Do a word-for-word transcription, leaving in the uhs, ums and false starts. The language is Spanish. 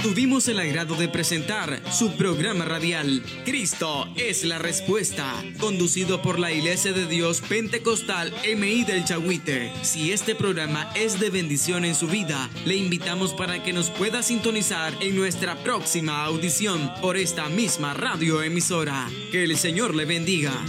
tuvimos el agrado de presentar su programa radial, Cristo es la Respuesta, conducido por la Iglesia de Dios Pentecostal M I del Chagüite. Si este programa es de bendición en su vida, le invitamos para que nos pueda sintonizar en nuestra próxima audición por esta misma radioemisora. Que el Señor le bendiga.